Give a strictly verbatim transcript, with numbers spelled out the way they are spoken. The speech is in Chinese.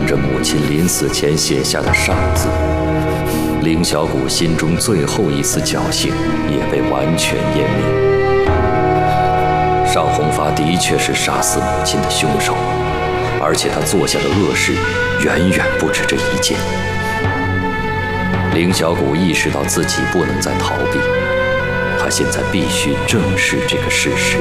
看着母亲临死前写下的上字，凌小谷心中最后一丝侥幸也被完全湮灭。尚宏发的确是杀死母亲的凶手，而且他做下的恶事远远不止这一件。凌小谷意识到自己不能再逃避，他现在必须正视这个事实。